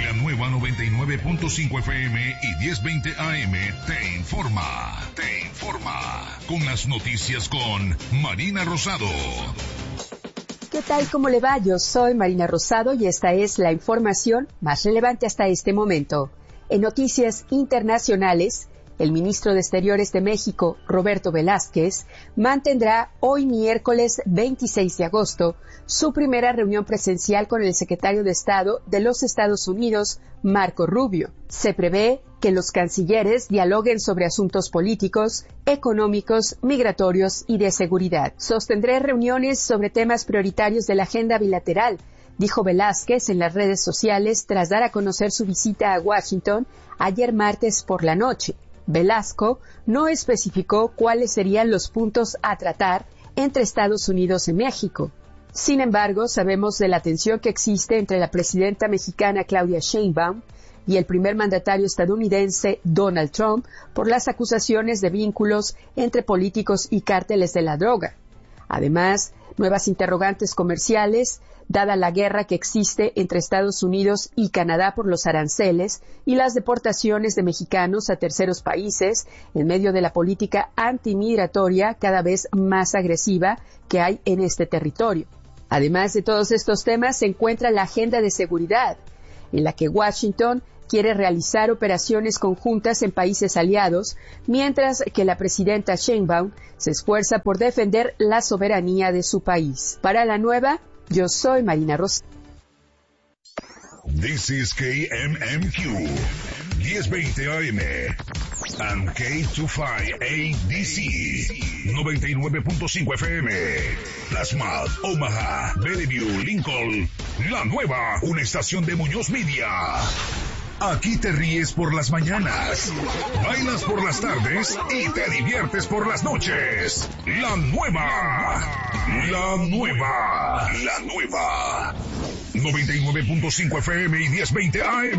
La nueva 99.5 FM y 1020 AM te informa. Con las noticias con Marina Rosado. ¿Qué tal? ¿Cómo le va? Yo soy Marina Rosado y esta es la información más relevante hasta este momento. En noticias internacionales, el ministro de Exteriores de México, Roberto Velázquez, mantendrá hoy miércoles 26 de agosto su primera reunión presencial con el secretario de Estado de los Estados Unidos, Marco Rubio. Se prevé que los cancilleres dialoguen sobre asuntos políticos, económicos, migratorios y de seguridad. Sostendré reuniones sobre temas prioritarios de la agenda bilateral, dijo Velázquez en las redes sociales tras dar a conocer su visita a Washington ayer martes por la noche. Velasco no especificó cuáles serían los puntos a tratar entre Estados Unidos y México. Sin embargo, sabemos de la tensión que existe entre la presidenta mexicana Claudia Sheinbaum y el primer mandatario estadounidense Donald Trump por las acusaciones de vínculos entre políticos y cárteles de la droga. Además, nuevas interrogantes comerciales, dada la guerra que existe entre Estados Unidos y Canadá por los aranceles y las deportaciones de mexicanos a terceros países en medio de la política antimigratoria cada vez más agresiva que hay en este territorio. Además de todos estos temas, se encuentra la agenda de seguridad, en la que Washington quiere realizar operaciones conjuntas en países aliados, mientras que la presidenta Sheinbaum se esfuerza por defender la soberanía de su país. Para la nueva, yo soy Marina Rosado. This is KMMQ 1020 AM and K25ADC 99.5 FM. Plasma, Omaha, Bellevue, Lincoln. La nueva, una estación de Muñoz Media. Aquí te ríes por las mañanas, bailas por las tardes y te diviertes por las noches. La nueva. 99.5 FM y 1020 AM.